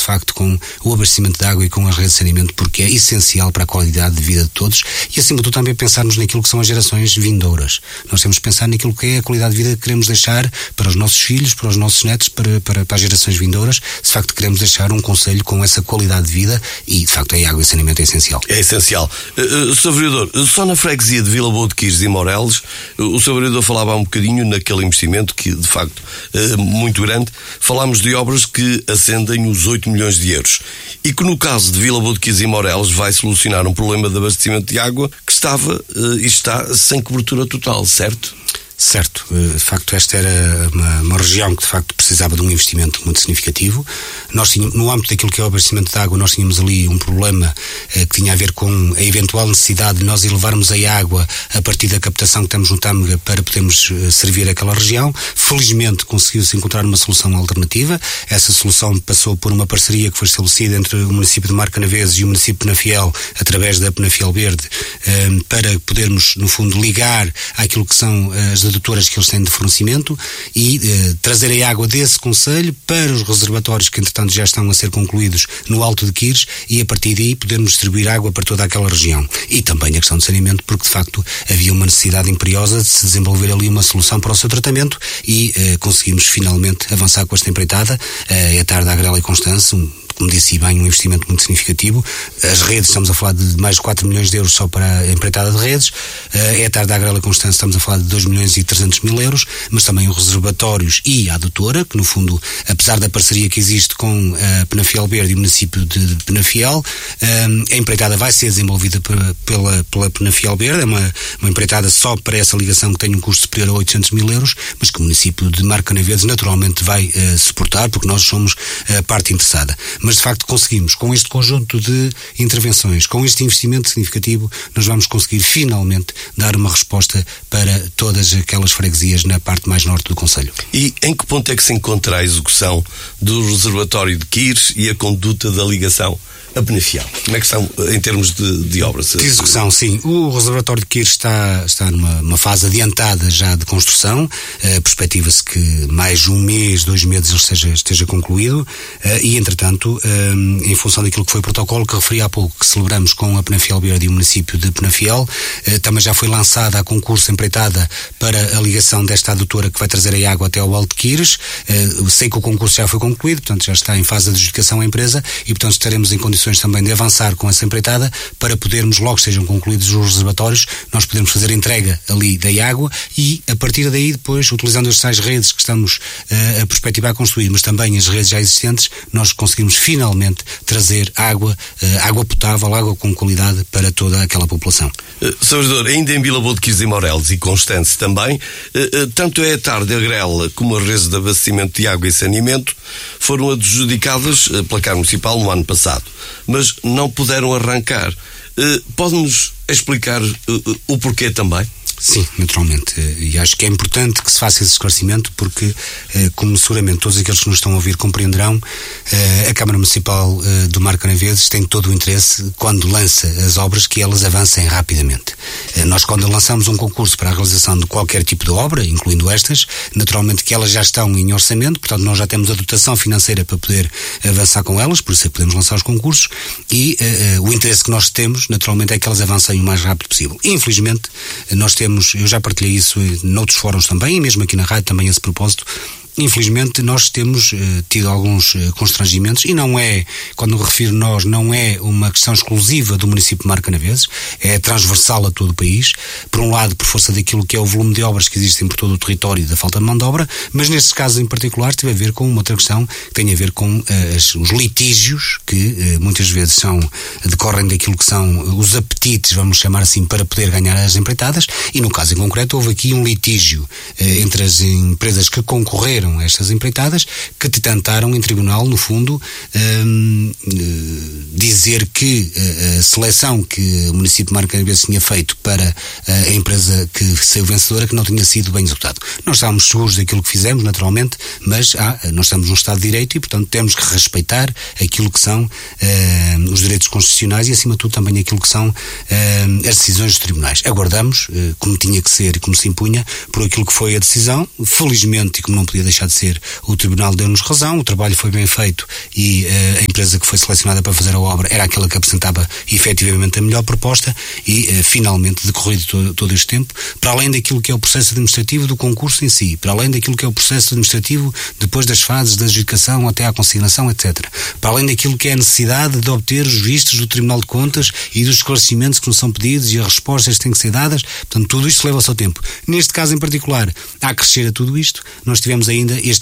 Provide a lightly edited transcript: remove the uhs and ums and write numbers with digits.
facto com o abastecimento de água e com as redes de saneamento, porque é essencial para a qualidade de vida de todos e, acima de tudo, também pensarmos naquilo que são as gerações vindouras. Nós temos que pensar naquilo que é a qualidade de vida que queremos deixar para os nossos filhos, para os nossos netos, para as gerações vindouras. De facto, queremos deixar um concelho com essa qualidade de vida e, de facto, a água e saneamento é essencial. É essencial. Sr. Vereador, só na freguesia de Vila Boa de Quires e Morelos, o Sr. Vereador falava há um bocadinho naquele investimento que, de facto, muito grande. Falámos de obras que ascendem os 8 milhões de euros e que, no caso de Vila Boa de Quires e Morelos, vai solucionar um problema de abastecimento de água que estava e está sem cobertura total, certo? Certo, de facto esta era uma região que de facto precisava de um investimento muito significativo. Nós tínhamos, no âmbito daquilo que é o abastecimento de água, nós tínhamos ali um problema que tinha a ver com a eventual necessidade de nós elevarmos a água a partir da captação que temos no Tâmega para podermos servir aquela região. Felizmente conseguiu-se encontrar uma solução alternativa. Essa solução passou por uma parceria que foi estabelecida entre o município de Marcanaveses e o município de Penafiel, através da Penafiel Verde, para podermos, no fundo, ligar àquilo que são as adutoras que eles têm de fornecimento e trazer a água desse concelho para os reservatórios que entretanto já estão a ser concluídos no Alto de Quires e a partir daí podermos distribuir água para toda aquela região. E também a questão de saneamento, porque de facto havia uma necessidade imperiosa de se desenvolver ali uma solução para o seu tratamento e conseguimos finalmente avançar com esta empreitada. É a tarde à Agrela e Constance, como disse bem, um investimento muito significativo. As redes, estamos a falar de mais de 4 milhões de euros só para a empreitada de redes. É a tarde da Agrela e Constância, estamos a falar de 2 milhões e 300 mil euros, mas também os reservatórios e a adutora, que no fundo, apesar da parceria que existe com a Penafiel Verde e o município de Penafiel, a empreitada vai ser desenvolvida pela Penafiel Verde. É uma empreitada só para essa ligação que tem um custo superior a 800 mil euros, mas que o município de Marcanaveses naturalmente vai suportar, porque nós somos a parte interessada. Mas de facto conseguimos, com este conjunto de intervenções, com este investimento significativo, nós vamos conseguir finalmente dar uma resposta para todas aquelas freguesias na parte mais norte do concelho. E em que ponto é que se encontra a execução do reservatório de Quires e a conduta da ligação a Penafiel? Como é que estão em termos de obras? De execução, sim. O reservatório de Quires está numa fase adiantada já de construção. Perspectiva-se que mais um mês, 2 meses ele esteja concluído e, entretanto, em função daquilo que foi o protocolo que referi há pouco, que celebramos com a Penafiel Verde e o município de Penafiel, também já foi lançada a concurso empreitada para a ligação desta adutora que vai trazer a água até ao Alto de Quires. Sei que o concurso já foi concluído, portanto já está em fase de adjudicação a empresa e, portanto, estaremos em condições também de avançar com essa empreitada para podermos, logo sejam concluídos os reservatórios, nós podemos fazer a entrega ali da água e, a partir daí, depois, utilizando as tais redes que estamos a perspectivar construir, mas também as redes já existentes, nós conseguimos finalmente trazer água potável, água com qualidade para toda aquela população. Sr. Vereador, ainda em Vila Boa de Quires e Morelos e Constância também, tanto é a tarde a Agrela como as redes de abastecimento de água e saneamento foram adjudicadas pela Câmara Municipal no ano passado, mas não puderam arrancar. Pode-nos explicar o porquê também? Sim, naturalmente. E acho que é importante que se faça esse esclarecimento porque, como seguramente todos aqueles que nos estão a ouvir compreenderão, a Câmara Municipal do Marcanaveses tem todo o interesse, quando lança as obras, que elas avancem rapidamente. Nós, quando lançamos um concurso para a realização de qualquer tipo de obra, incluindo estas, naturalmente que elas já estão em orçamento, portanto nós já temos a dotação financeira para poder avançar com elas, por isso é que podemos lançar os concursos e o interesse que nós temos, naturalmente, é que elas avancem o mais rápido possível. Infelizmente, nós temos, eu já partilhei isso noutros fóruns também, e mesmo aqui na rádio também a esse propósito. Infelizmente nós temos tido alguns constrangimentos e não é, quando me refiro nós, não é uma questão exclusiva do município de Marcanaveses, é transversal a todo o país, por um lado por força daquilo que é o volume de obras que existem por todo o território e da falta de mão de obra, mas nestes casos em particular teve a ver com uma outra questão que tem a ver com os litígios que muitas vezes decorrem daquilo que são os apetites, vamos chamar assim, para poder ganhar as empreitadas, e no caso em concreto houve aqui um litígio entre as empresas que concorreram a estas empreitadas, que tentaram em tribunal, no fundo, dizer que a seleção que o município de Marcanaveses tinha feito para a empresa que saiu vencedora, que não tinha sido bem executado. Nós estávamos seguros daquilo que fizemos, naturalmente, mas nós estamos num Estado de Direito e, portanto, temos que respeitar aquilo que são os direitos constitucionais e, acima de tudo, também aquilo que são as decisões dos tribunais. Aguardamos, como tinha que ser e como se impunha, por aquilo que foi a decisão. Felizmente, e como não podia deixar de ser. O Tribunal deu-nos razão, o trabalho foi bem feito e a empresa que foi selecionada para fazer a obra era aquela que apresentava efetivamente a melhor proposta e finalmente, decorrido todo este tempo, para além daquilo que é o processo administrativo do concurso em si, para além daquilo que é o processo administrativo depois das fases da adjudicação até à consignação, etc. Para além daquilo que é a necessidade de obter os vistos do Tribunal de Contas e dos esclarecimentos que nos são pedidos e as respostas que têm que ser dadas, portanto, tudo isto leva o seu tempo. Neste caso em particular, a acrescer a tudo isto, nós tivemos ainda este